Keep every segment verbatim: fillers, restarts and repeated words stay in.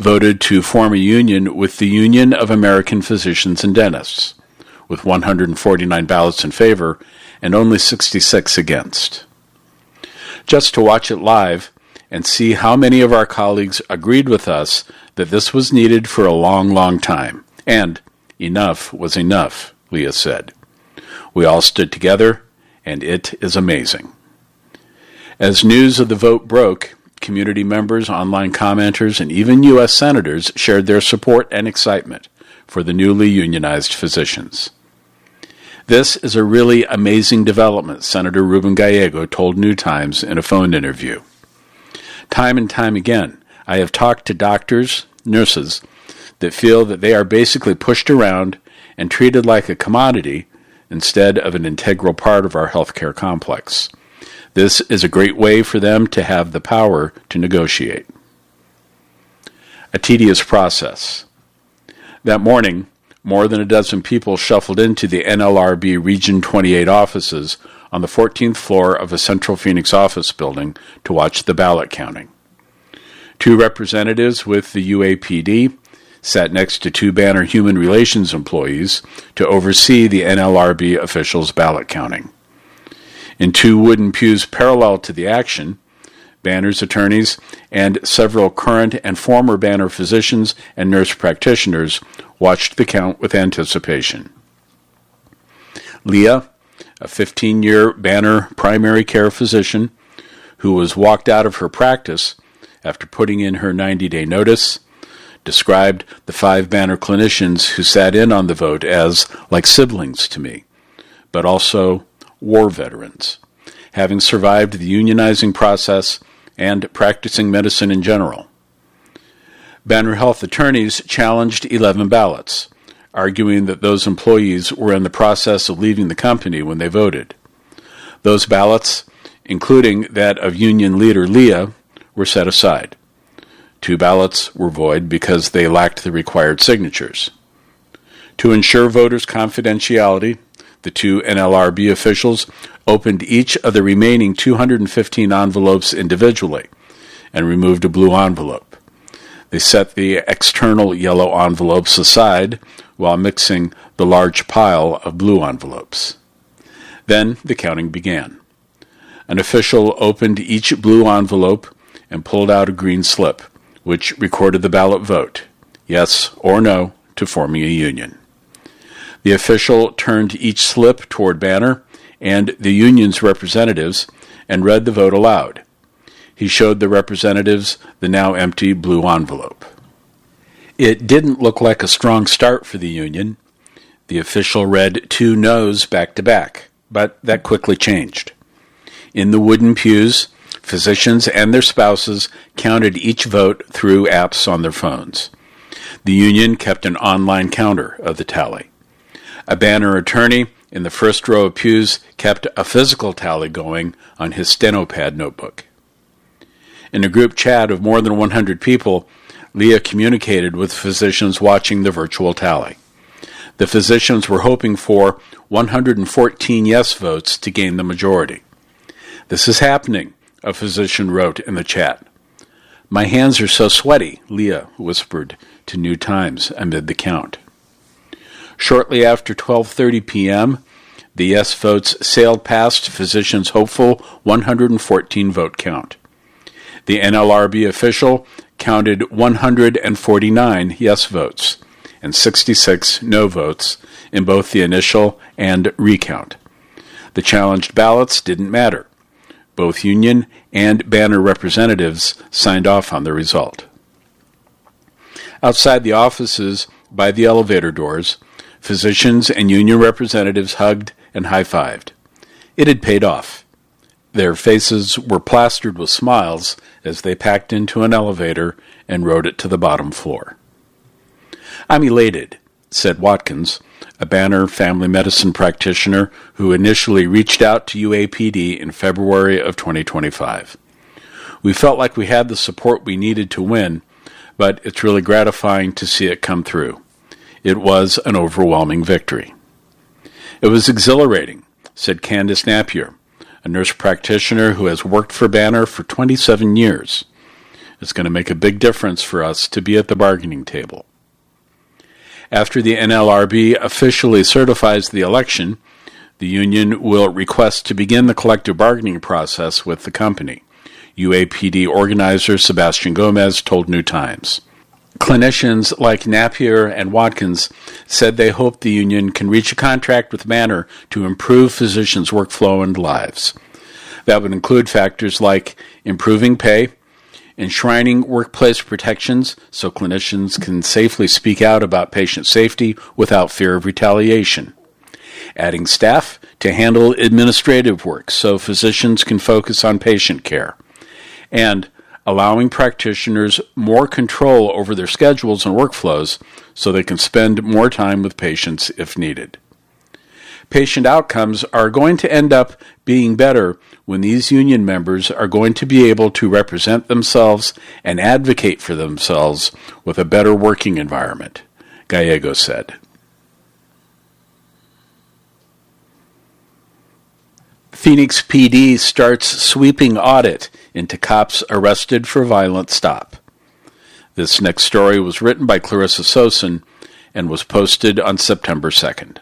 voted to form a union with the Union of American Physicians and Dentists, with one hundred forty-nine ballots in favor and only sixty-six against. Just to watch it live and see how many of our colleagues agreed with us that this was needed for a long, long time, and enough was enough, Leah said. We all stood together, and it is amazing. As news of the vote broke, community members, online commenters, and even U S senators shared their support and excitement for the newly unionized physicians. This is a really amazing development, Senator Ruben Gallego told New Times in a phone interview. Time and time again, I have talked to doctors, nurses, that feel that they are basically pushed around and treated like a commodity instead of an integral part of our healthcare complex. This is a great way for them to have the power to negotiate. A tedious process. That morning, more than a dozen people shuffled into the N L R B Region twenty-eight offices on the fourteenth floor of a Central Phoenix office building to watch the ballot counting. Two representatives with the U A P D sat next to two Banner Human Relations employees to oversee the N L R B officials' ballot counting. In two wooden pews parallel to the action, Banner's attorneys and several current and former Banner physicians and nurse practitioners watched the count with anticipation. Leah, a fifteen-year Banner primary care physician who was walked out of her practice after putting in her ninety-day notice, described the five Banner clinicians who sat in on the vote as like siblings to me, but also war veterans, having survived the unionizing process and practicing medicine in general. Banner Health attorneys challenged eleven ballots, arguing that those employees were in the process of leaving the company when they voted. Those ballots, including that of union leader Leah, were set aside. Two ballots were void because they lacked the required signatures. To ensure voters' confidentiality, the two N L R B officials opened each of the remaining two hundred fifteen envelopes individually and removed a blue envelope. They set the external yellow envelopes aside while mixing the large pile of blue envelopes. Then the counting began. An official opened each blue envelope and pulled out a green slip, which recorded the ballot vote, yes or no, to forming a union. The official turned each slip toward Banner and the union's representatives and read the vote aloud. He showed the representatives the now empty blue envelope. It didn't look like a strong start for the union. The official read two no's back to back, but that quickly changed. In the wooden pews, physicians and their spouses counted each vote through apps on their phones. The union kept an online counter of the tally. A Banner attorney in the first row of pews kept a physical tally going on his Stenopad notebook. In a group chat of more than one hundred people, Leah communicated with physicians watching the virtual tally. The physicians were hoping for one hundred fourteen yes votes to gain the majority. "This is happening," a physician wrote in the chat. "My hands are so sweaty," Leah whispered to New Times amid the count. Shortly after twelve thirty p.m., the yes votes sailed past physicians' hopeful one hundred fourteen vote count. The N L R B official counted one hundred forty-nine yes votes and sixty-six no votes in both the initial and recount. The challenged ballots didn't matter. Both union and Banner representatives signed off on the result. Outside the offices, by the elevator doors, physicians and union representatives hugged and high-fived. It had paid off. Their faces were plastered with smiles as they packed into an elevator and rode it to the bottom floor. "I'm elated," said Watkins, a Banner family medicine practitioner who initially reached out to U A P D in February of twenty twenty-five. "We felt like we had the support we needed to win, but it's really gratifying to see it come through. It was an overwhelming victory." "It was exhilarating," said Candace Napier, a nurse practitioner who has worked for Banner for twenty-seven years. is going to make a big difference for us to be at the bargaining table. After the N L R B officially certifies the election, the union will request to begin the collective bargaining process with the company, U A P D organizer Sebastian Gomez told New Times. Clinicians like Napier and Watkins said they hope the union can reach a contract with Banner to improve physicians' workflow and lives. That would include factors like improving pay, enshrining workplace protections so clinicians can safely speak out about patient safety without fear of retaliation, adding staff to handle administrative work so physicians can focus on patient care, and allowing practitioners more control over their schedules and workflows so they can spend more time with patients if needed. Patient outcomes are going to end up being better when these union members are going to be able to represent themselves and advocate for themselves with a better working environment, Gallego said. Phoenix P D starts sweeping audit into cops arrested for violent stop. This next story was written by Clarissa Sosin and was posted on September second.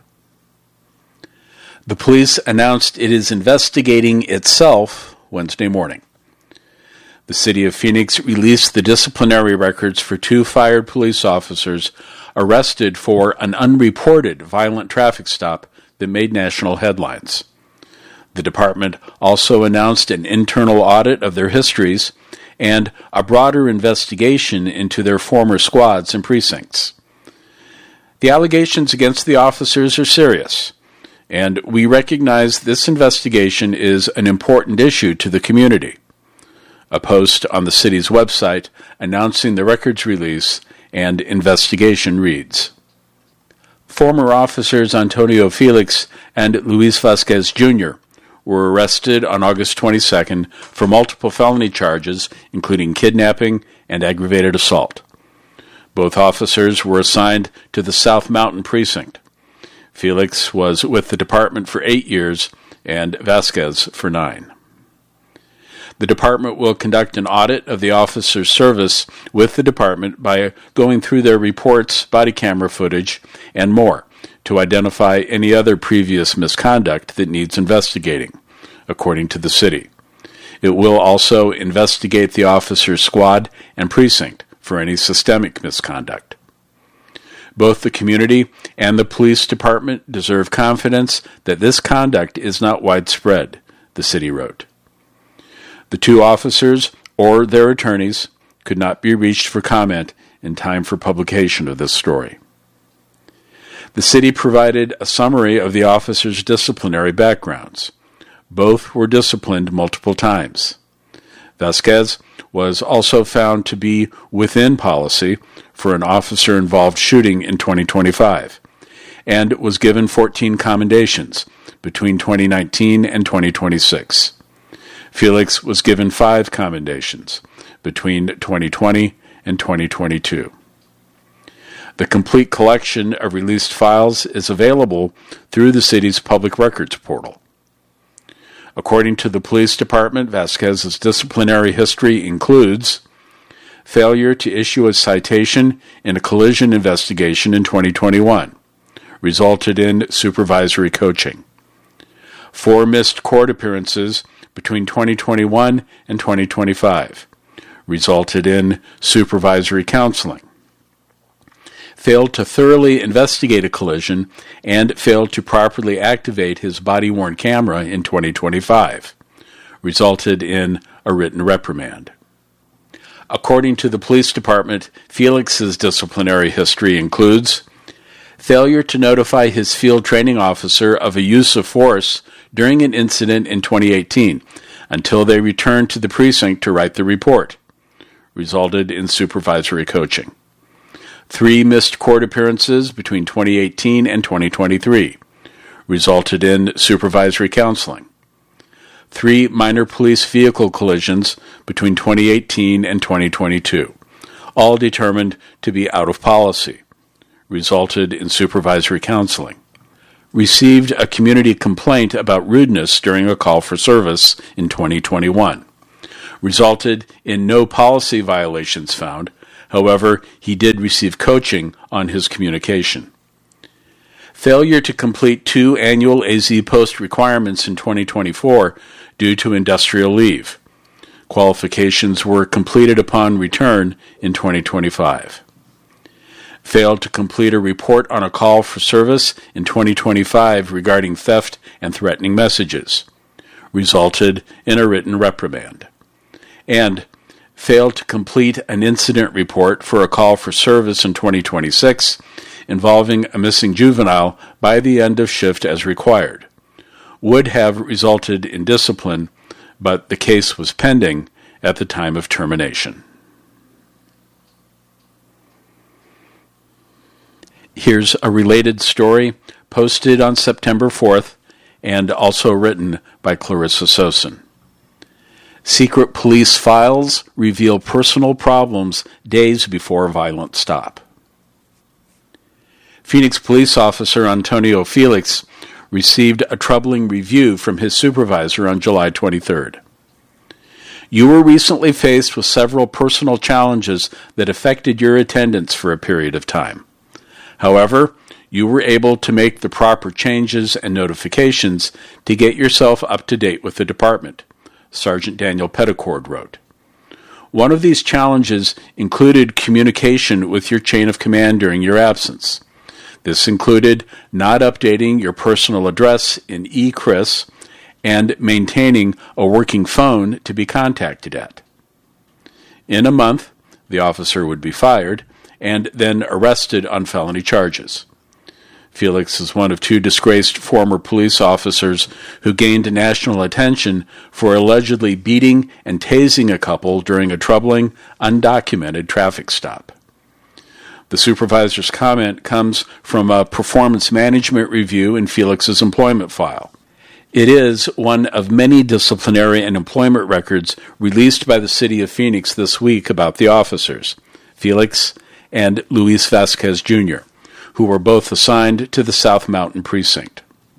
The police announced it is investigating itself Wednesday morning. The city of Phoenix released the disciplinary records for two fired police officers arrested for an unreported violent traffic stop that made national headlines. The department also announced an internal audit of their histories and a broader investigation into their former squads and precincts. The allegations against the officers are serious, and we recognize this investigation is an important issue to the community. A post on the city's website announcing the records release and investigation reads, former officers Antonio Felix and Luis Vasquez Junior were arrested on August twenty-second for multiple felony charges, including kidnapping and aggravated assault. Both officers were assigned to the South Mountain Precinct. Felix was with the department for eight years and Vasquez for nine. The department will conduct an audit of the officers' service with the department by going through their reports, body camera footage, and more, to identify any other previous misconduct that needs investigating, according to the city. It will also investigate the officer's squad and precinct for any systemic misconduct. Both the community and the police department deserve confidence that this conduct is not widespread, the city wrote. The two officers or their attorneys could not be reached for comment in time for publication of this story. The city provided a summary of the officers' disciplinary backgrounds. Both were disciplined multiple times. Vasquez was also found to be within policy for an officer-involved shooting in twenty twenty-five, and was given fourteen commendations between twenty nineteen and twenty twenty-six. Felix was given five commendations between twenty twenty and twenty twenty-two. The complete collection of released files is available through the city's public records portal. According to the police department, Vasquez's disciplinary history includes failure to issue a citation in a collision investigation in twenty twenty-one, resulted in supervisory coaching. Four missed court appearances between twenty twenty-one and twenty twenty-five, resulted in supervisory counseling. Failed to thoroughly investigate a collision, and failed to properly activate his body-worn camera in twenty twenty-five, resulted in a written reprimand. According to the police department, Felix's disciplinary history includes failure to notify his field training officer of a use of force during an incident in twenty eighteen until they returned to the precinct to write the report, resulted in supervisory coaching. Three missed court appearances between twenty eighteen and twenty twenty-three, resulted in supervisory counseling. Three minor police vehicle collisions between twenty eighteen and twenty twenty-two, all determined to be out of policy, resulted in supervisory counseling. Received a community complaint about rudeness during a call for service in twenty twenty-one, resulted in no policy violations found. However, he did receive coaching on his communication. Failure to complete two annual A Z post requirements in twenty twenty-four due to industrial leave. Qualifications were completed upon return in twenty twenty-five. Failed to complete a report on a call for service in twenty twenty-five regarding theft and threatening messages. Resulted in a written reprimand. And failed to complete an incident report for a call for service in twenty twenty-six involving a missing juvenile by the end of shift as required. Would have resulted in discipline, but the case was pending at the time of termination. Here's a related story posted on September fourth and also written by Clarissa Sosin. Secret police files reveal personal problems days before violent stop. Phoenix police officer Antonio Felix received a troubling review from his supervisor on July twenty-third. You were recently faced with several personal challenges that affected your attendance for a period of time. However, you were able to make the proper changes and notifications to get yourself up to date with the department, Sergeant Daniel Petticord wrote. One of these challenges included communication with your chain of command during your absence. This included not updating your personal address in E C R I S and maintaining a working phone to be contacted at. In a month, the officer would be fired and then arrested on felony charges. Felix is one of two disgraced former police officers who gained national attention for allegedly beating and tasing a couple during a troubling, undocumented traffic stop. The supervisor's comment comes from a performance management review in Felix's employment file. It is one of many disciplinary and employment records released by the city of Phoenix this week about the officers, Felix and Luis Vasquez Junior, who were both assigned to the South Mountain Precinct.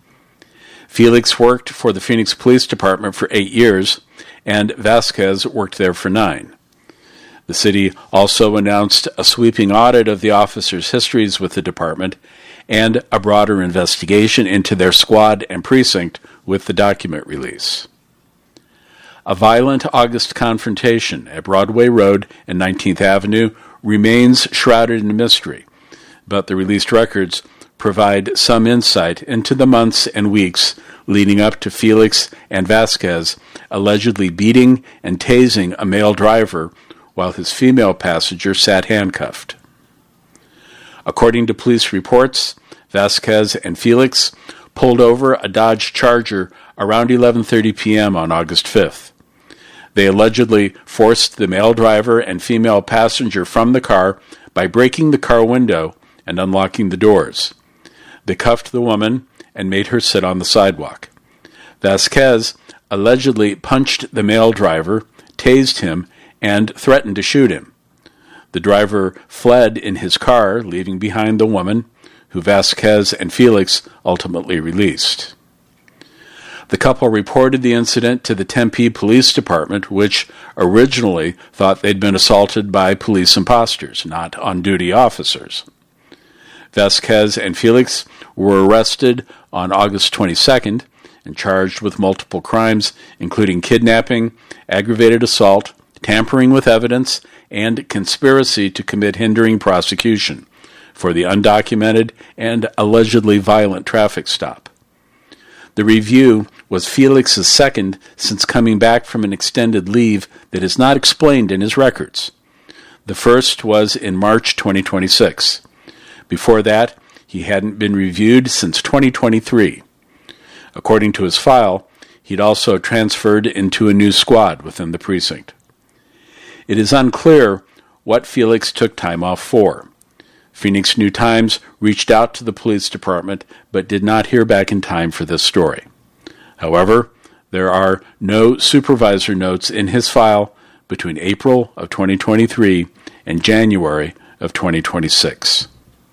Felix worked for the Phoenix Police Department for eight years, and Vasquez worked there for nine. The city also announced a sweeping audit of the officers' histories with the department and a broader investigation into their squad and precinct with the document release. A violent August confrontation at Broadway Road and nineteenth Avenue remains shrouded in mystery, but the released records provide some insight into the months and weeks leading up to Felix and Vasquez allegedly beating and tasing a male driver while his female passenger sat handcuffed. According to police reports, Vasquez and Felix pulled over a Dodge Charger around eleven thirty p.m. on August fifth. They allegedly forced the male driver and female passenger from the car by breaking the car window and unlocking the doors. They cuffed the woman and made her sit on the sidewalk. Vasquez allegedly punched the male driver, tased him, and threatened to shoot him. The driver fled in his car, leaving behind the woman, who Vasquez and Felix ultimately released. The couple reported the incident to the Tempe Police Department, which originally thought they'd been assaulted by police imposters, not on-duty officers. Vasquez and Felix were arrested on August twenty-second and charged with multiple crimes, including kidnapping, aggravated assault, tampering with evidence, and conspiracy to commit hindering prosecution for the undocumented and allegedly violent traffic stop. The review was Felix's second since coming back from an extended leave that is not explained in his records. The first was in March twenty twenty-six. Before that, he hadn't been reviewed since twenty twenty-three. According to his file, he'd also transferred into a new squad within the precinct. It is unclear what Felix took time off for. Phoenix New-Times reached out to the police department but did not hear back in time for this story. However, there are no supervisor notes in his file between April of twenty twenty-three and January of twenty twenty-six.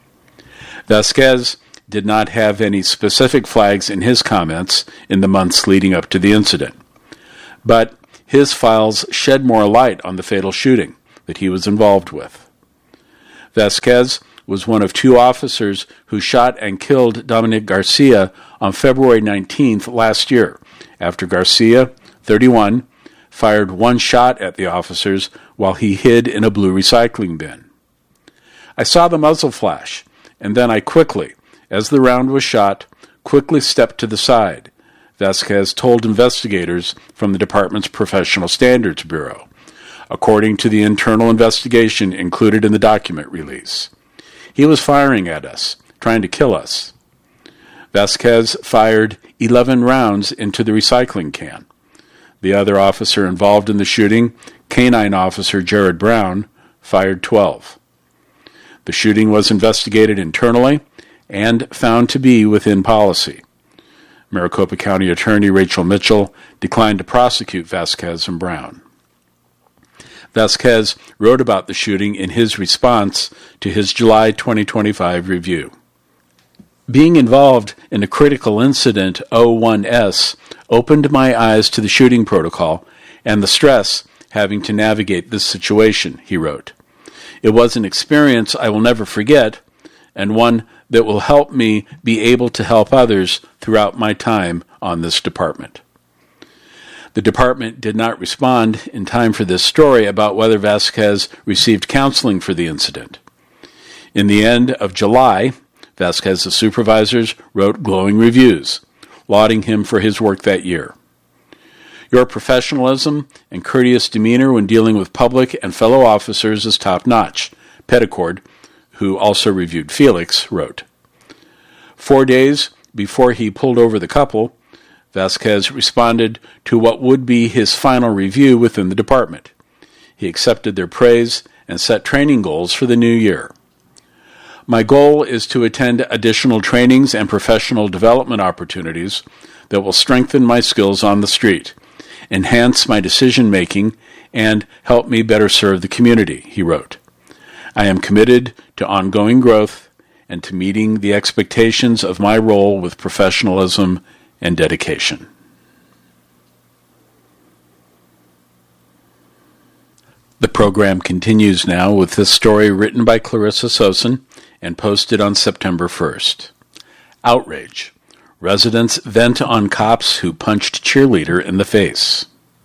Vasquez did not have any specific flags in his comments in the months leading up to the incident, but his files shed more light on the fatal shooting that he was involved with. Vasquez was one of two officers who shot and killed Dominic Garcia on February nineteenth last year, after Garcia, thirty-one, fired one shot at the officers while he hid in a blue recycling bin. I saw the muzzle flash, and then I quickly, as the round was shot, quickly stepped to the side, Vasquez told investigators from the department's Professional Standards Bureau, according to the internal investigation included in the document release. He was firing at us, trying to kill us. Vasquez fired eleven rounds into the recycling can. The other officer involved in the shooting, Canine Officer Jared Brown, fired twelve. The shooting was investigated internally and found to be within policy. Maricopa County Attorney Rachel Mitchell declined to prosecute Vasquez and Brown. Vasquez wrote about the shooting in his response to his July twenty twenty-five review. Being involved in a critical incident O one S opened my eyes to the shooting protocol and the stress having to navigate this situation, he wrote. It was an experience I will never forget, and one that will help me be able to help others throughout my time on this department. The department did not respond in time for this story about whether Vasquez received counseling for the incident. In the end of July, Vasquez's supervisors wrote glowing reviews, lauding him for his work that year. Your professionalism and courteous demeanor when dealing with public and fellow officers is top-notch, Petticord, who also reviewed Felix, wrote. Four days before he pulled over the couple, Vasquez responded to what would be his final review within the department. He accepted their praise and set training goals for the new year. My goal is to attend additional trainings and professional development opportunities that will strengthen my skills on the street, enhance my decision-making, and help me better serve the community, he wrote. I am committed to ongoing growth and to meeting the expectations of my role with professionalism and dedication. The program continues now with this story written by Clarissa Sosin and posted on September first. Outrage. Residents vent on cops who punched cheerleader in the face.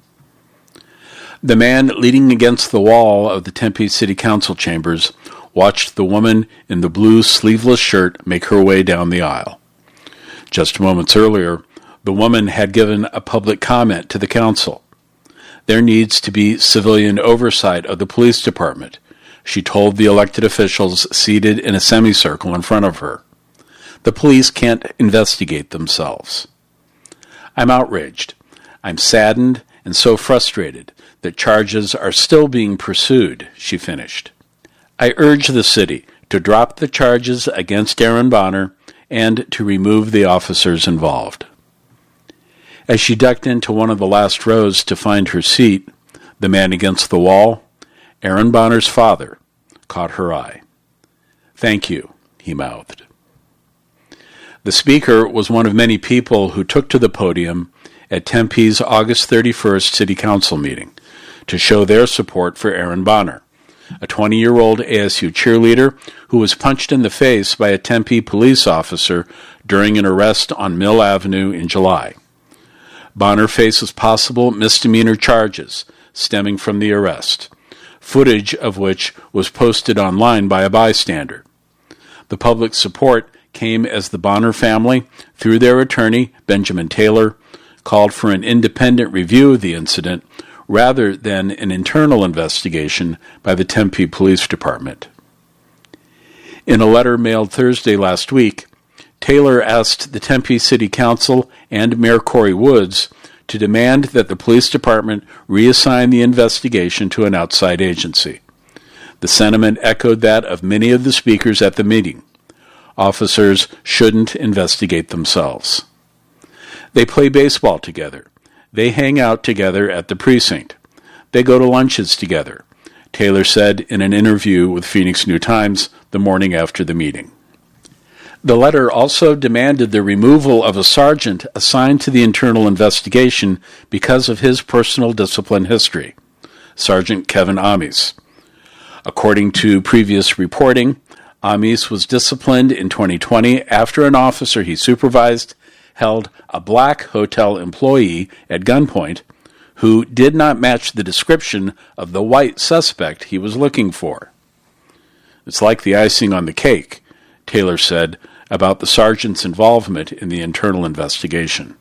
The man leaning against the wall of the Tempe City Council chambers watched the woman in the blue sleeveless shirt make her way down the aisle. Just moments earlier, the woman had given a public comment to the council. There needs to be civilian oversight of the police department, she told the elected officials seated in a semicircle in front of her. The police can't investigate themselves. I'm outraged. I'm saddened and so frustrated that charges are still being pursued, she finished. I urge the city to drop the charges against Aaron Bonner and to remove the officers involved. As she ducked into one of the last rows to find her seat, the man against the wall, Aaron Bonner's father, caught her eye. Thank you, he mouthed. The speaker was one of many people who took to the podium at Tempe's August thirty-first City Council meeting to show their support for Aaron Bonner, a twenty-year-old A S U cheerleader who was punched in the face by a Tempe police officer during an arrest on Mill Avenue in July. Bonner faces possible misdemeanor charges stemming from the arrest, footage of which was posted online by a bystander. The public support came as the Bonner family, through their attorney, Benjamin Taylor, called for an independent review of the incident rather than an internal investigation by the Tempe Police Department. In a letter mailed Thursday last week, Taylor asked the Tempe City Council and Mayor Corey Woods to demand that the police department reassign the investigation to an outside agency. The sentiment echoed that of many of the speakers at the meeting. Officers shouldn't investigate themselves. They play baseball together. They hang out together at the precinct. They go to lunches together, Taylor said in an interview with Phoenix New Times the morning after the meeting. The letter also demanded the removal of a sergeant assigned to the internal investigation because of his personal discipline history, Sergeant Kevin Amis. According to previous reporting, Amis was disciplined in twenty twenty after an officer he supervised held a black hotel employee at gunpoint who did not match the description of the white suspect he was looking for. It's like the icing on the cake, Taylor said about the sergeant's involvement in the internal investigation.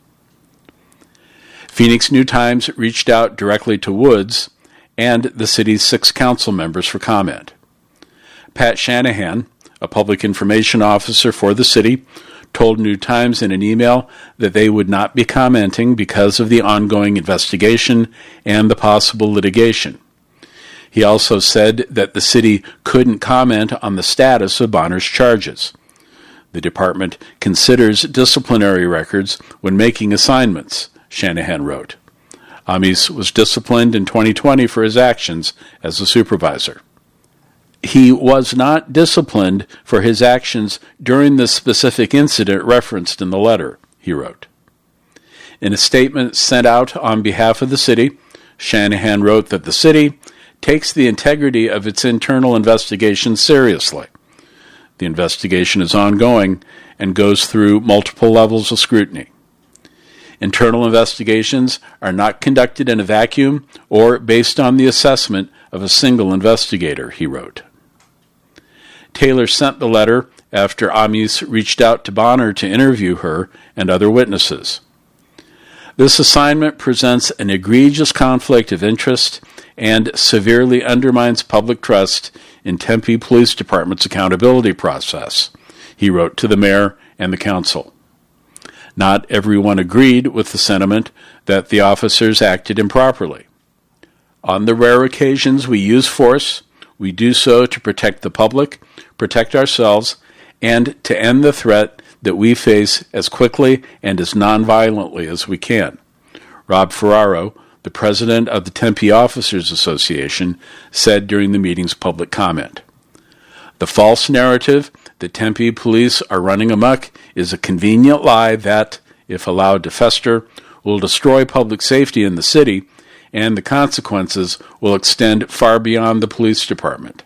Phoenix New-Times reached out directly to Woods and the city's six council members for comment. Pat Shanahan, a public information officer for the city, told New-Times in an email that they would not be commenting because of the ongoing investigation and the possible litigation. He also said that the city couldn't comment on the status of Bonner's charges. The department considers disciplinary records when making assignments, Shanahan wrote. Amis was disciplined in twenty twenty for his actions as a supervisor. He was not disciplined for his actions during the specific incident referenced in the letter, he wrote. In a statement sent out on behalf of the city, Shanahan wrote that the city takes the integrity of its internal investigation seriously. The investigation is ongoing and goes through multiple levels of scrutiny. Internal investigations are not conducted in a vacuum or based on the assessment of a single investigator, he wrote. Taylor sent the letter after Amis reached out to Bonner to interview her and other witnesses. This assignment presents an egregious conflict of interest and severely undermines public trust in Tempe Police Department's accountability process, he wrote to the mayor and the council. Not everyone agreed with the sentiment that the officers acted improperly. On the rare occasions we use force, we do so to protect the public, protect ourselves, and to end the threat that we face as quickly and as nonviolently as we can. Rob Ferraro, the president of the Tempe Officers Association, said during the meeting's public comment. The false narrative that Tempe police are running amok is a convenient lie that, if allowed to fester, will destroy public safety in the city, and the consequences will extend far beyond the police department.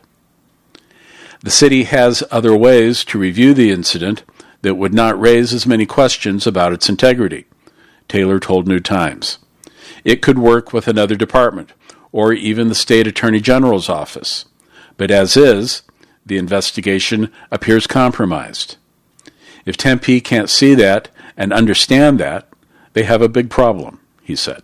The city has other ways to review the incident that would not raise as many questions about its integrity, Taylor told New-Times. It could work with another department, or even the state attorney general's office. But as is, the investigation appears compromised. If Tempe can't see that and understand that, they have a big problem, he said.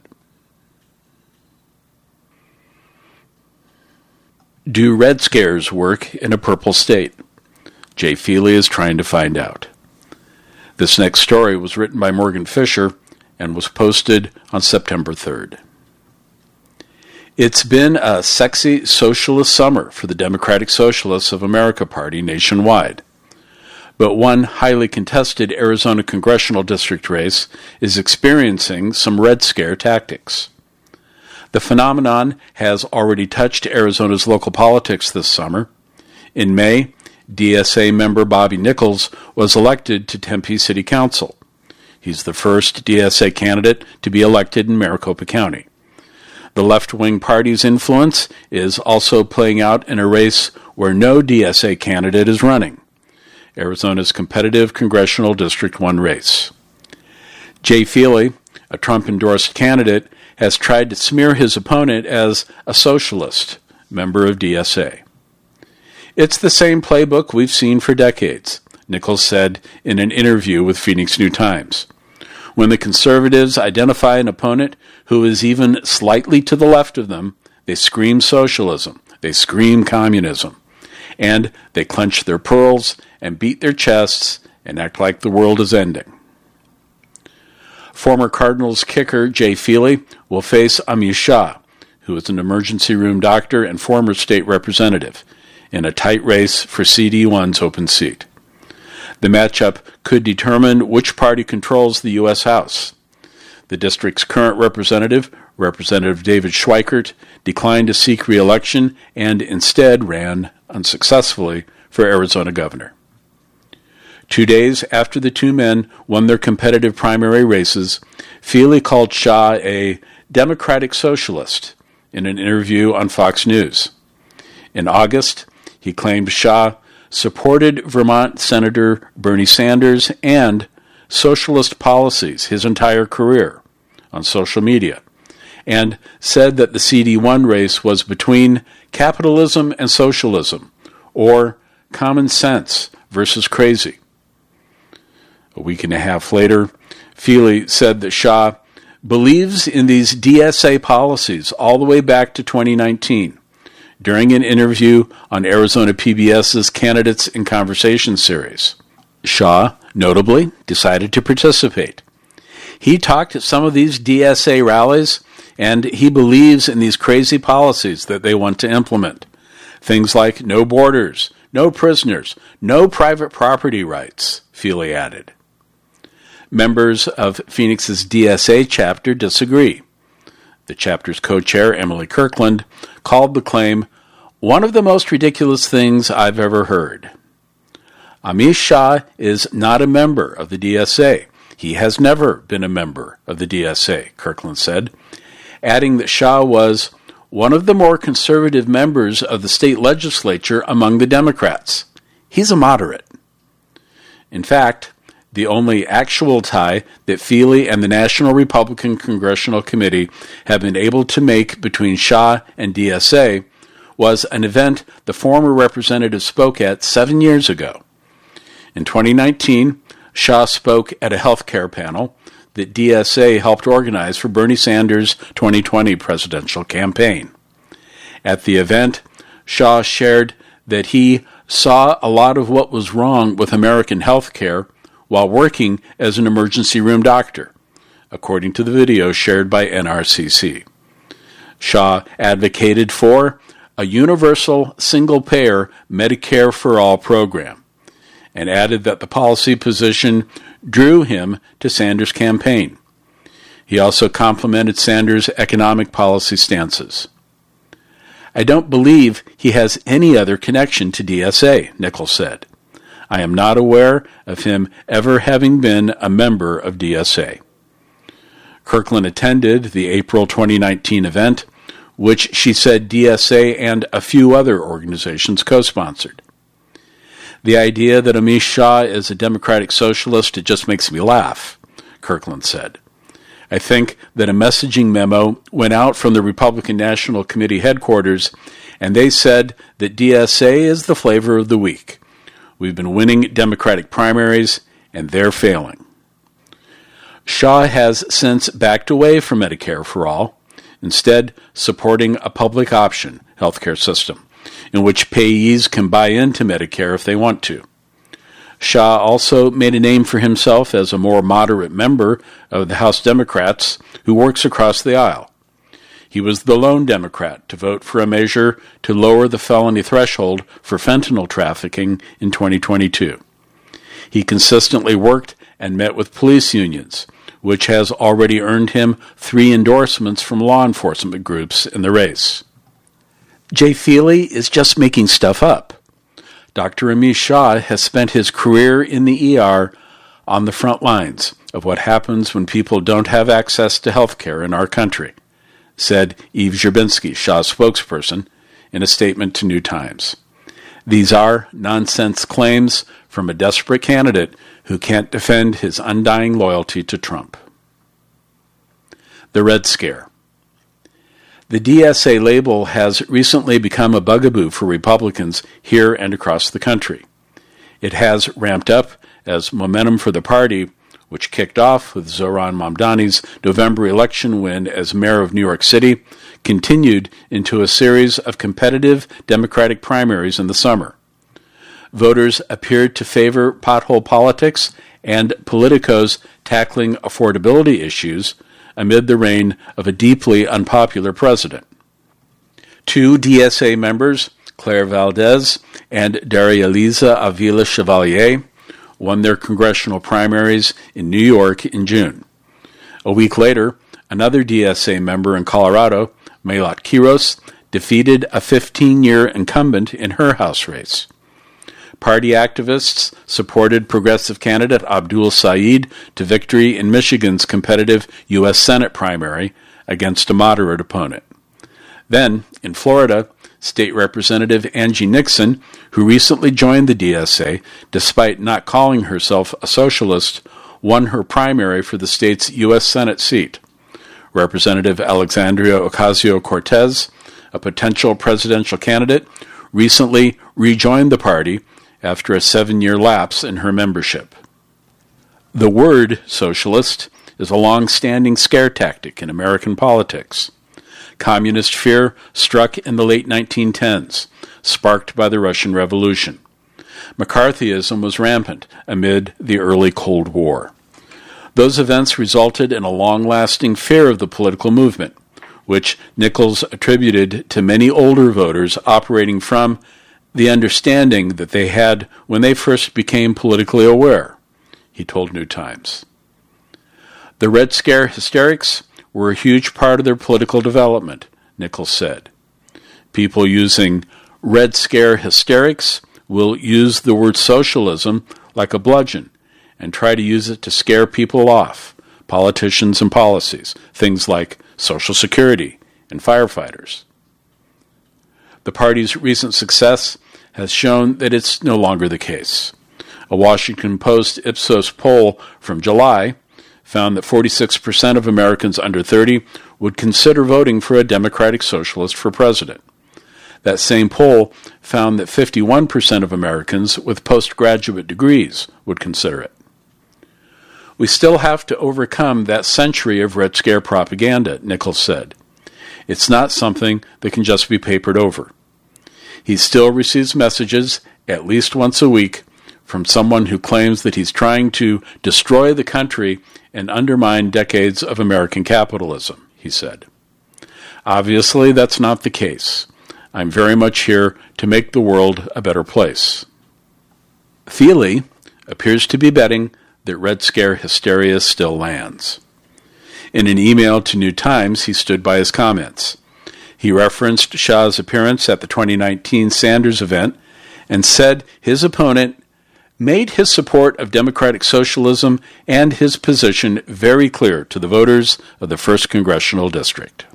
Do Red Scares work in a purple state? Jay Feely is trying to find out. This next story was written by Morgan Fisher and was posted on September third. It's been a sexy socialist summer for the Democratic Socialists of America Party nationwide. But one highly contested Arizona congressional district race is experiencing some Red Scare tactics. The phenomenon has already touched Arizona's local politics this summer. In May, D S A member Bobby Nichols was elected to Tempe City Council. He's the first D S A candidate to be elected in Maricopa County. The left-wing party's influence is also playing out in a race where no D S A candidate is running, Arizona's competitive Congressional District one race. Jay Feely, a Trump-endorsed candidate, has tried to smear his opponent as a socialist, member of D S A. It's the same playbook we've seen for decades, Nichols said in an interview with Phoenix New-Times. When the conservatives identify an opponent who is even slightly to the left of them, they scream socialism, they scream communism, and they clench their pearls and beat their chests and act like the world is ending. Former Cardinals kicker Jay Feely will face Amish Shah, who is an emergency room doctor and former state representative, in a tight race for C D one's open seat. The matchup could determine which party controls the U S House. The district's current representative, Representative David Schweikert, declined to seek re-election and instead ran unsuccessfully for Arizona governor. Two days after the two men won their competitive primary races, Feely called Shah a democratic socialist in an interview on Fox News. In August, he claimed Shah supported Vermont Senator Bernie Sanders and socialist policies his entire career on social media, and said that the C D one race was between capitalism and socialism, or common sense versus crazy. A week and a half later, Feely said that Shah believes in these D S A policies all the way back to twenty nineteen, during an interview on Arizona PBS's Candidates in Conversation series. Shah, notably, decided to participate. He talked at some of these D S A rallies, and he believes in these crazy policies that they want to implement. Things like no borders, no prisoners, no private property rights, Feely added. Members of Phoenix's D S A chapter disagree. The chapter's co-chair, Emily Kirkland, called the claim one of the most ridiculous things I've ever heard. Amish Shah is not a member of the D S A. He has never been a member of the D S A, Kirkland said, adding that Shah was one of the more conservative members of the state legislature among the Democrats. He's a moderate. In fact, the only actual tie that Feely and the National Republican Congressional Committee have been able to make between Shah and D S A was an event the former representative spoke at seven years ago. In twenty nineteen, Shah spoke at a health care panel that D S A helped organize for Bernie Sanders' twenty twenty presidential campaign. At the event, Shah shared that he saw a lot of what was wrong with American health care while working as an emergency room doctor, according to the video shared by N R C C. Shah advocated for a universal single-payer Medicare for All program, and added that the policy position drew him to Sanders' campaign. He also complimented Sanders' economic policy stances. I don't believe he has any other connection to D S A, Nichols said. I am not aware of him ever having been a member of D S A. Kirkland attended the April twenty nineteen event, which she said D S A and a few other organizations co-sponsored. The idea that Amish Shah is a democratic socialist, it just makes me laugh, Kirkland said. I think that a messaging memo went out from the Republican National Committee headquarters, and they said that D S A is the flavor of the week. We've been winning Democratic primaries, and they're failing. Shah has since backed away from Medicare for All, instead supporting a public option healthcare system, in which payees can buy into Medicare if they want to. Shah also made a name for himself as a more moderate member of the House Democrats who works across the aisle. He was the lone Democrat to vote for a measure to lower the felony threshold for fentanyl trafficking in twenty twenty-two. He consistently worked and met with police unions, which has already earned him three endorsements from law enforcement groups in the race. Jay Feely is just making stuff up. Doctor Amish Shah has spent his career in the E R on the front lines of what happens when people don't have access to health care in our country, said Eve Zherbinski, Shah's spokesperson, in a statement to New Times. These are nonsense claims from a desperate candidate who can't defend his undying loyalty to Trump. The Red Scare. The D S A label has recently become a bugaboo for Republicans here and across the country. It has ramped up as momentum for the party, which kicked off with Zohran Mamdani's November election win as mayor of New York City, continued into a series of competitive Democratic primaries in the summer. Voters appeared to favor pothole politics and politicos tackling affordability issues amid the reign of a deeply unpopular president. Two D S A members, Claire Valdez and Daria-Liza Avila Chevalier, won their congressional primaries in New York in June. A week later, another D S A member in Colorado, Melat Quiros, defeated a fifteen-year incumbent in her House race. Party activists supported progressive candidate Abdul Saeed to victory in Michigan's competitive U S Senate primary against a moderate opponent. Then, in Florida, State Representative Angie Nixon, who recently joined the D S A despite not calling herself a socialist, won her primary for the state's U S Senate seat. Representative Alexandria Ocasio-Cortez, a potential presidential candidate, recently rejoined the party after a seven-year lapse in her membership. The word socialist is a long-standing scare tactic in American politics. Communist fear struck in the late nineteen tens, sparked by the Russian Revolution. McCarthyism was rampant amid the early Cold War. Those events resulted in a long-lasting fear of the political movement, which Nichols attributed to many older voters operating from the understanding that they had when they first became politically aware, he told New Times. The Red Scare hysterics were a huge part of their political development, Nichols said. People using Red Scare hysterics will use the word socialism like a bludgeon and try to use it to scare people off, politicians and policies, things like Social Security and firefighters. The party's recent success has shown that it's no longer the case. A Washington Post Ipsos poll from July found that forty-six percent of Americans under thirty would consider voting for a Democratic Socialist for president. That same poll found that fifty-one percent of Americans with postgraduate degrees would consider it. We still have to overcome that century of Red Scare propaganda, Nichols said. It's not something that can just be papered over. He still receives messages, at least once a week, from someone who claims that he's trying to destroy the country and undermine decades of American capitalism, he said. Obviously, that's not the case. I'm very much here to make the world a better place. Feely appears to be betting that Red Scare hysteria still lands. In an email to New Times, he stood by his comments. He referenced Shah's appearance at the twenty nineteen Sanders event and said his opponent made his support of democratic socialism and his position very clear to the voters of the first Congressional District.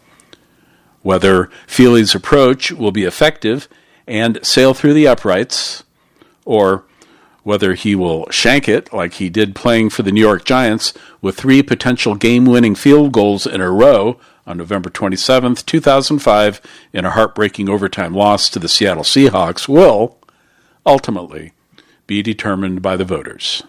Whether Feely's approach will be effective and sail through the uprights, or whether he will shank it like he did playing for the New York Giants with three potential game-winning field goals in a row on November twenty-seventh, two thousand five, in a heartbreaking overtime loss to the Seattle Seahawks, will ultimately be determined by the voters.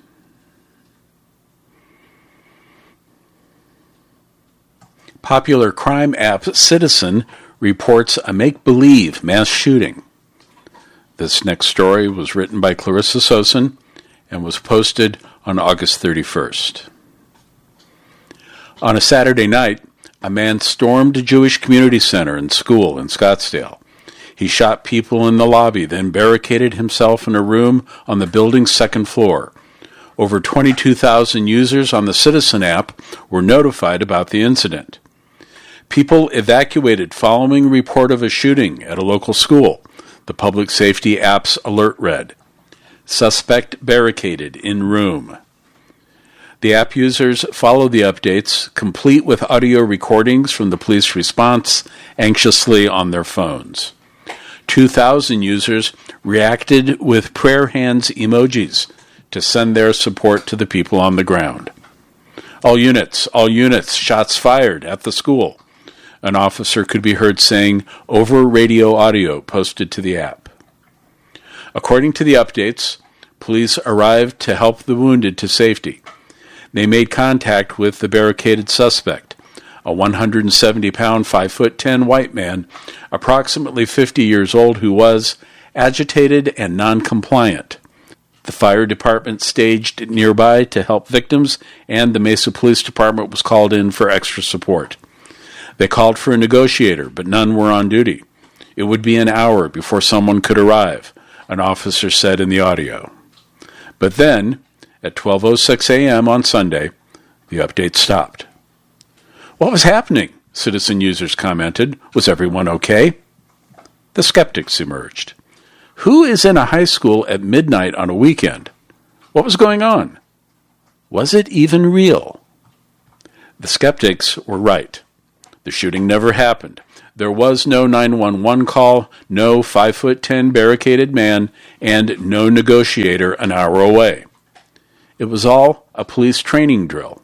Popular crime app Citizen reports a make-believe mass shooting. This next story was written by Clarissa Sosin and was posted on August thirty-first. On a Saturday night, a man stormed a Jewish community center and school in Scottsdale. He shot people in the lobby, then barricaded himself in a room on the building's second floor. Over twenty-two thousand users on the Citizen app were notified about the incident. People evacuated following a report of a shooting at a local school. The public safety app's alert read, "Suspect barricaded in room." The app users followed the updates, complete with audio recordings from the police response, anxiously on their phones. two thousand users reacted with prayer hands emojis to send their support to the people on the ground. All units, all units, shots fired at the school. An officer could be heard saying over radio audio posted to the app. According to the updates, police arrived to help the wounded to safety. They made contact with the barricaded suspect, a one hundred seventy pound, five foot ten white man, approximately fifty years old, who was agitated and non-compliant. The fire department staged nearby to help victims, and the Mesa Police Department was called in for extra support. They called for a negotiator, but none were on duty. It would be an hour before someone could arrive, an officer said in the audio. But then, at twelve oh six a.m. on Sunday, the update stopped. What was happening? Citizen users commented. Was everyone okay? The skeptics emerged. Who is in a high school at midnight on a weekend? What was going on? Was it even real? The skeptics were right. The shooting never happened. There was no nine one one call, no five foot ten barricaded man, and no negotiator an hour away. It was all a police training drill.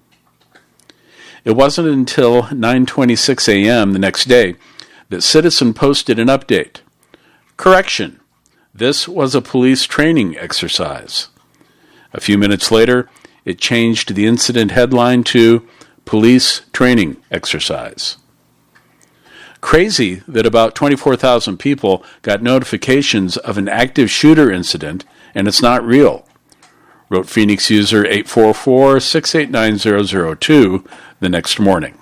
It wasn't until nine twenty-six a.m. the next day that Citizen posted an update. Correction, this was a police training exercise. A few minutes later, it changed the incident headline to Police Training Exercise. Crazy that about twenty-four thousand people got notifications of an active shooter incident and it's not real, wrote Phoenix user eight four four, six eight nine zero zero two the next morning.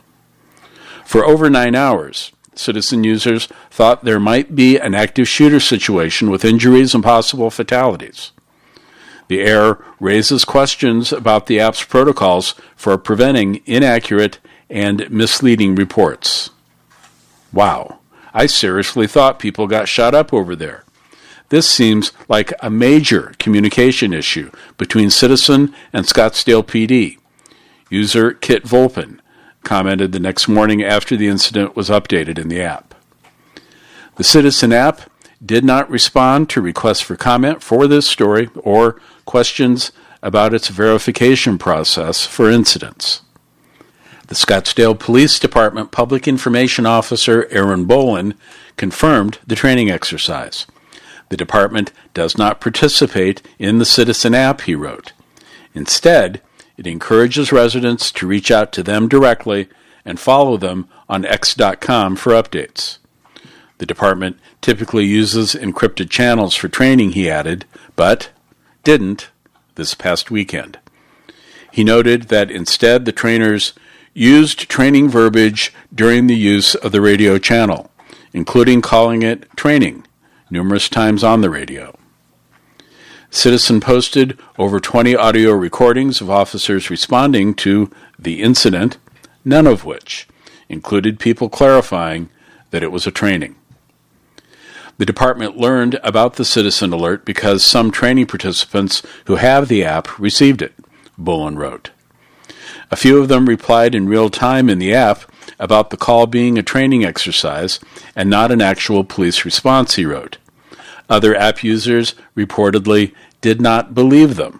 For over nine hours, Citizen users thought there might be an active shooter situation with injuries and possible fatalities. The error raises questions about the app's protocols for preventing inaccurate and misleading reports. Wow, I seriously thought people got shot up over there. This seems like a major communication issue between Citizen and Scottsdale P D. User Kit Volpin commented the next morning after the incident was updated in the app. The Citizen app did not respond to requests for comment for this story or questions about its verification process for incidents. The Scottsdale Police Department Public Information Officer Aaron Bolin confirmed the training exercise. The department does not participate in the Citizen app, he wrote. Instead, it encourages residents to reach out to them directly and follow them on X dot com for updates. The department typically uses encrypted channels for training, he added, but didn't this past weekend. He noted that instead the trainers used training verbiage during the use of the radio channel, including calling it training numerous times on the radio. Citizen posted over twenty audio recordings of officers responding to the incident, none of which included people clarifying that it was a training. The department learned about the Citizen alert because some training participants who have the app received it, Bolin wrote. A few of them replied in real time in the app about the call being a training exercise and not an actual police response, he wrote. Other app users reportedly did not believe them.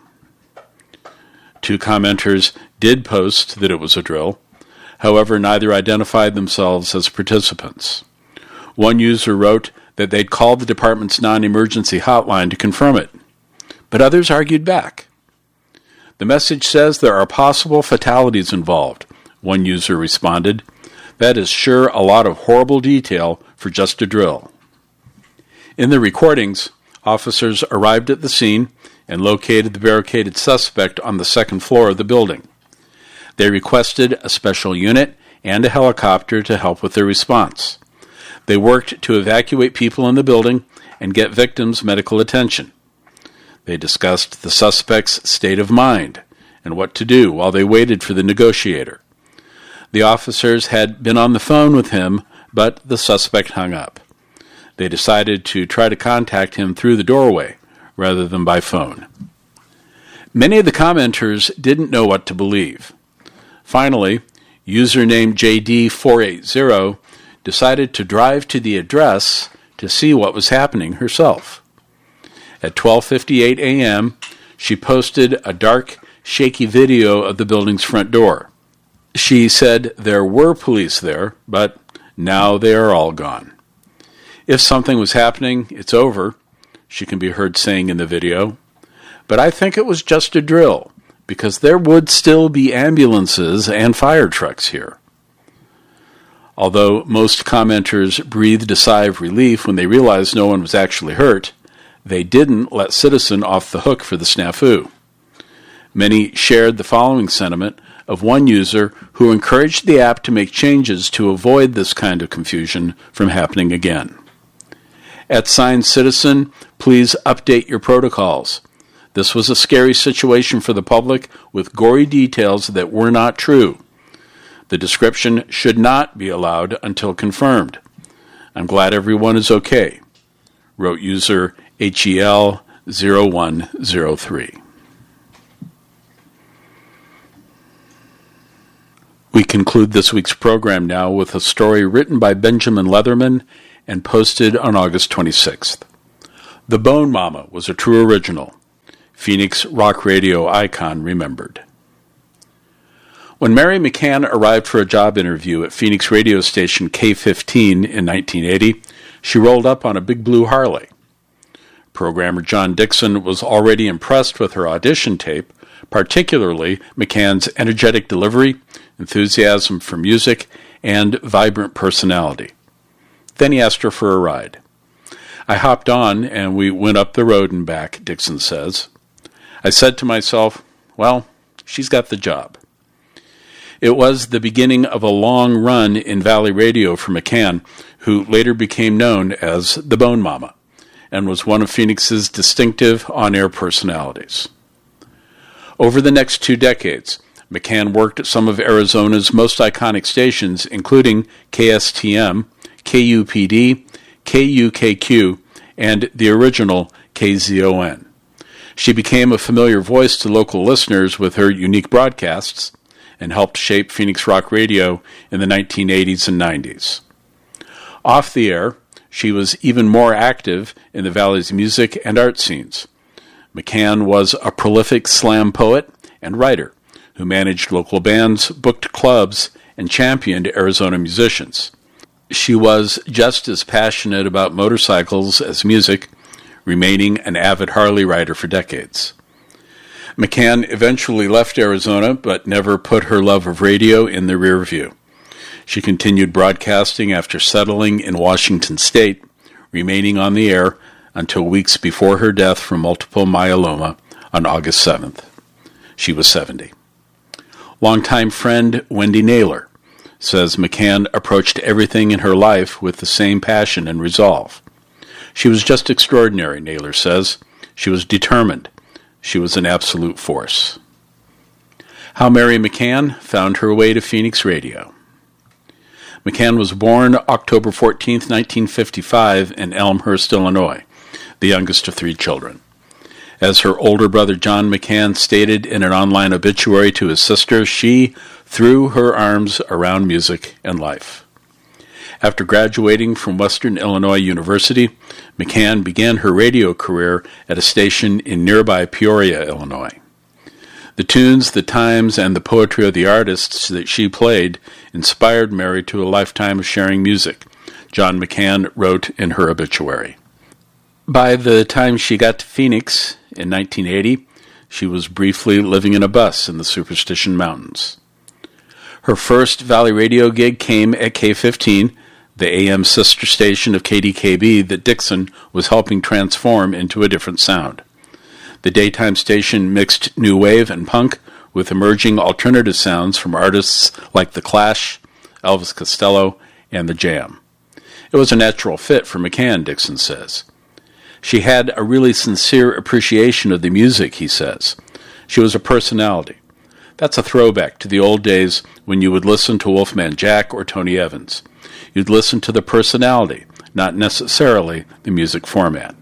Two commenters did post that it was a drill. However, neither identified themselves as participants. One user wrote that they'd called the department's non-emergency hotline to confirm it, but others argued back. The message says there are possible fatalities involved, one user responded. That is sure a lot of horrible detail for just a drill. In the recordings, officers arrived at the scene and located the barricaded suspect on the second floor of the building. They requested a special unit and a helicopter to help with their response. They worked to evacuate people in the building and get victims medical attention. They discussed the suspect's state of mind and what to do while they waited for the negotiator. The officers had been on the phone with him, but the suspect hung up. They decided to try to contact him through the doorway rather than by phone. Many of the commenters didn't know what to believe. Finally, username J D four eight zero decided to drive to the address to see what was happening herself. At twelve fifty-eight a.m., she posted a dark, shaky video of the building's front door. She said there were police there, but now they are all gone. If something was happening, it's over, she can be heard saying in the video. But I think it was just a drill, because there would still be ambulances and fire trucks here. Although most commenters breathed a sigh of relief when they realized no one was actually hurt, they didn't let Citizen off the hook for the snafu. Many shared the following sentiment of one user who encouraged the app to make changes to avoid this kind of confusion from happening again. At Sign Citizen, please update your protocols. This was a scary situation for the public with gory details that were not true. The description should not be allowed until confirmed. I'm glad everyone is okay, wrote user H E L zero one zero three. We conclude this week's program now with a story written by Benjamin Leatherman and posted on August twenty-sixth. The Bone Mama was a true original. Phoenix rock radio icon remembered. When Mary McCann arrived for a job interview at Phoenix radio station K fifteen in nineteen eighty, she rolled up on a big blue Harley. Programmer John Dixon was already impressed with her audition tape, particularly McCann's energetic delivery, enthusiasm for music, and vibrant personality. Then he asked her for a ride. I hopped on and we went up the road and back, Dixon says. I said to myself, well, she's got the job. It was the beginning of a long run in Valley Radio for McCann, who later became known as the Bone Mama, and was one of Phoenix's distinctive on-air personalities. Over the next two decades, McCann worked at some of Arizona's most iconic stations, including K S T M, K U P D, K U K Q, and the original K Z O N. She became a familiar voice to local listeners with her unique broadcasts and helped shape Phoenix rock radio in the nineteen eighties and nineties. Off the air, she was even more active in the Valley's music and art scenes. McCann was a prolific slam poet and writer who managed local bands, booked clubs, and championed Arizona musicians. She was just as passionate about motorcycles as music, remaining an avid Harley rider for decades. McCann eventually left Arizona, but never put her love of radio in the rear view. She continued broadcasting after settling in Washington State, remaining on the air until weeks before her death from multiple myeloma on August seventh. She was seventy. Longtime friend Wendy Naylor says McCann approached everything in her life with the same passion and resolve. She was just extraordinary, Naylor says. She was determined. She was an absolute force. How Mary McCann found her way to Phoenix radio. McCann was born October fourteenth, nineteen fifty-five in Elmhurst, Illinois, the youngest of three children. As her older brother John McCann stated in an online obituary to his sister, she threw her arms around music and life. After graduating from Western Illinois University, McCann began her radio career at a station in nearby Peoria, Illinois. The tunes, the times, and the poetry of the artists that she played inspired Mary to a lifetime of sharing music, John McCann wrote in her obituary. By the time she got to Phoenix in nineteen eighty, she was briefly living in a bus in the Superstition Mountains. Her first Valley radio gig came at K fifteen, the A M sister station of K D K B that Dixon was helping transform into a different sound. The daytime station mixed new wave and punk with emerging alternative sounds from artists like The Clash, Elvis Costello, and The Jam. It was a natural fit for McCann, Dixon says. She had a really sincere appreciation of the music, he says. She was a personality. That's a throwback to the old days when you would listen to Wolfman Jack or Tony Evans. You'd listen to the personality, not necessarily the music format.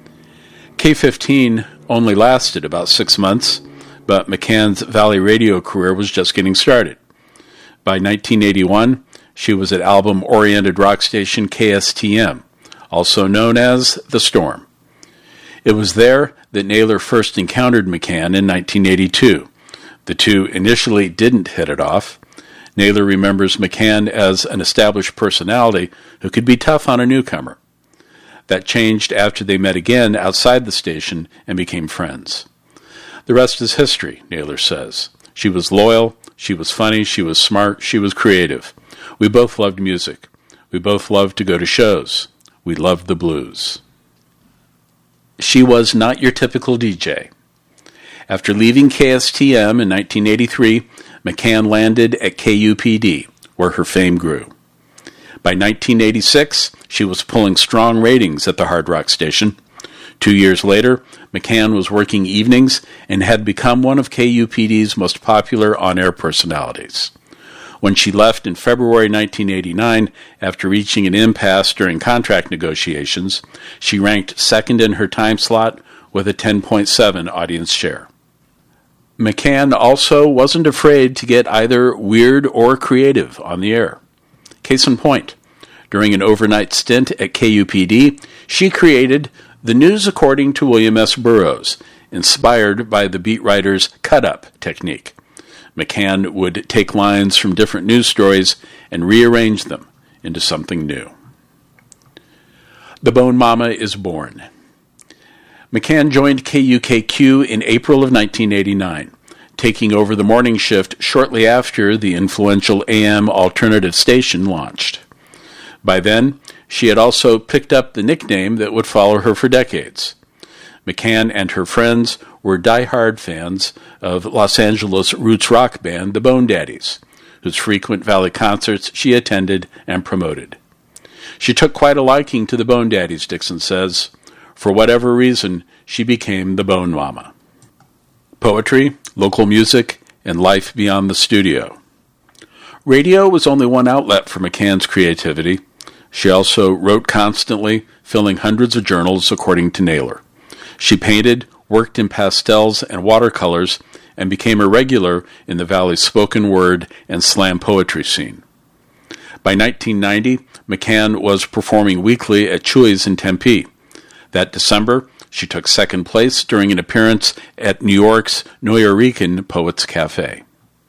K fifteen only lasted about six months, but McCann's Valley radio career was just getting started. By nineteen eighty-one, she was at album-oriented rock station K S T M, also known as The Storm. It was there that Naylor first encountered McCann in nineteen eighty-two. The two initially didn't hit it off. Naylor remembers McCann as an established personality who could be tough on a newcomer. That changed after they met again outside the station and became friends. The rest is history, Naylor says. She was loyal, she was funny, she was smart, she was creative. We both loved music. We both loved to go to shows. We loved the blues. She was not your typical D J. After leaving K S T M in nineteen eighty-three, McCann landed at K U P D, where her fame grew. By nineteen eighty-six, she was pulling strong ratings at the hard rock station. Two years later, McCann was working evenings and had become one of K U P D's most popular on-air personalities. When she left in February nineteen eighty-nine, after reaching an impasse during contract negotiations, she ranked second in her time slot with a ten point seven audience share. McCann also wasn't afraid to get either weird or creative on the air. Case in point, during an overnight stint at K U P D, she created The News According to William S. Burroughs, inspired by the beat writer's cut-up technique. McCann would take lines from different news stories and rearrange them into something new. The Bone Mama is born. McCann joined K U K Q in April of nineteen eighty-nine, taking over the morning shift shortly after the influential A M alternative station launched. By then, she had also picked up the nickname that would follow her for decades. McCann and her friends were diehard fans of Los Angeles roots rock band the Bone Daddies, whose frequent Valley concerts she attended and promoted. She took quite a liking to the Bone Daddies, Dixon says. For whatever reason, she became the Bone Mama. Poetry, local music, and life beyond the studio. Radio was only one outlet for McCann's creativity. She also wrote constantly, filling hundreds of journals, according to Naylor. She painted, worked in pastels and watercolors, and became a regular in the Valley's spoken word and slam poetry scene. By nineteen ninety, McCann was performing weekly at Chuy's in Tempe. That December, she took second place during an appearance at New York's Nuyorican Poets Cafe.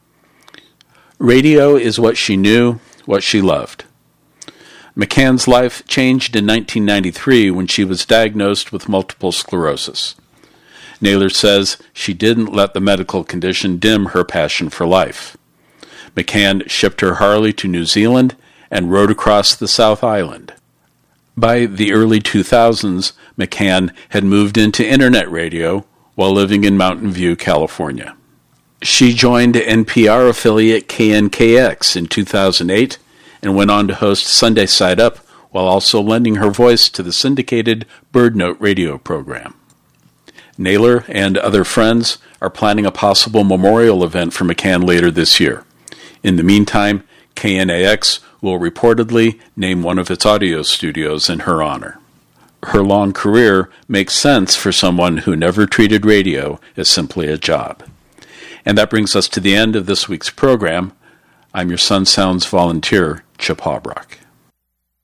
Radio is what she knew, what she loved. McCann's life changed in nineteen ninety-three when she was diagnosed with multiple sclerosis. Naylor says she didn't let the medical condition dim her passion for life. McCann shipped her Harley to New Zealand and rode across the South Island. By the early two thousands, McCann had moved into internet radio while living in Mountain View, California. She joined N P R affiliate K N K X in two thousand eight and went on to host Sunday Side Up while also lending her voice to the syndicated Bird Note radio program. Naylor and other friends are planning a possible memorial event for McCann later this year. In the meantime, K N A X will reportedly name one of its audio studios in her honor. Her long career makes sense for someone who never treated radio as simply a job. And that brings us to the end of this week's program. I'm your Sun Sounds volunteer, Chip Hawbrock.